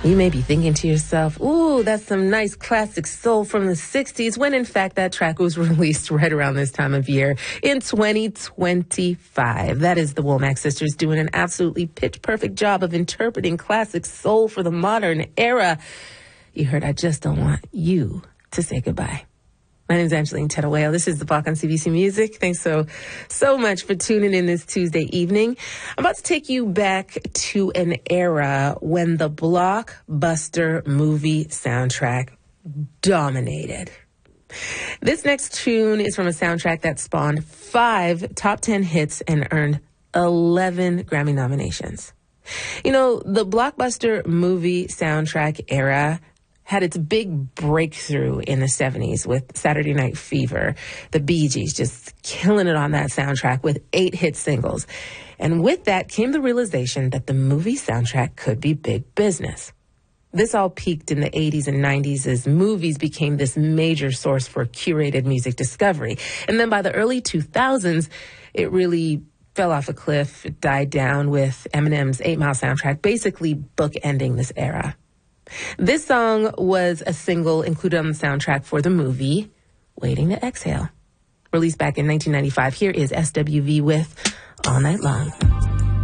You may be thinking to yourself, ooh, that's some nice classic soul from the 60s, when in fact that track was released right around this time of year in 2025. That is the Womack Sisters doing an absolutely pitch-perfect job of interpreting classic soul for the modern era. You heard I Just Don't Want You to Say Goodbye. My name is Angeline Teruel. This is The Block on CBC Music. Thanks so much for tuning in this Tuesday evening. I'm about to take you back to an era when the blockbuster movie soundtrack dominated. This next tune is from a soundtrack that spawned 5 top 10 hits and earned 11 Grammy nominations. You know, the blockbuster movie soundtrack era had its big breakthrough in the 70s with Saturday Night Fever. The Bee Gees just killing it on that soundtrack with 8 hit singles. And with that came the realization that the movie soundtrack could be big business. This all peaked in the 80s and 90s as movies became this major source for curated music discovery. And then by the early 2000s, it really fell off a cliff. It died down with Eminem's 8 Mile soundtrack, basically bookending this era. This song was a single included on the soundtrack for the movie Waiting to Exhale, released back in 1995. Here is SWV with All Night Long.